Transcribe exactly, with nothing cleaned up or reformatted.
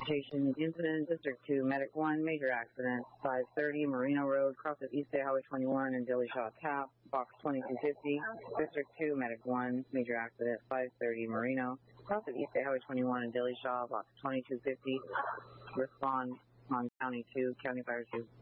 Station incident, District two, Medic one, major accident, five thirty, Marino Road, cross of East State Highway twenty-one and Dillashaw Tap, box twenty-two fifty, District two, Medic one, major accident, five thirty, Marino, cross of East State Highway twenty-one and Dillashaw, box twenty-two fifty, respond on County two, County Fire two.